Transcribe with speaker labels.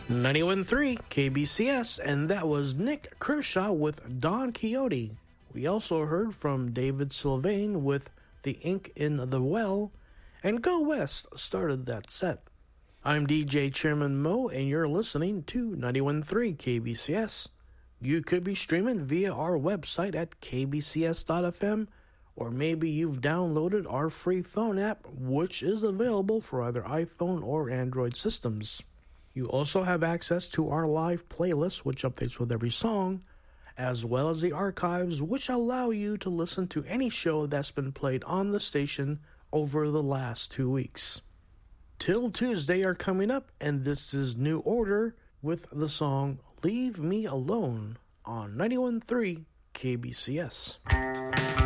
Speaker 1: 91.3 KBCS, and that was Nick Kershaw with Don Quixote. We also heard from David Sylvain with The Ink in the Well, and Go West started that set. I'm DJ Chairman Mo, and you're listening to 91.3 KBCS. You could be streaming via our website at kbcs.fm, or maybe you've downloaded our free phone app, which is available for either iPhone or Android systems. You also have access to our live playlist, which updates with every song, as well as the archives, which allow you to listen to any show that's been played on the station over the last 2 weeks. Till Tuesday are coming up, and this is New Order with the song Leave Me Alone on 91.3 KBCS.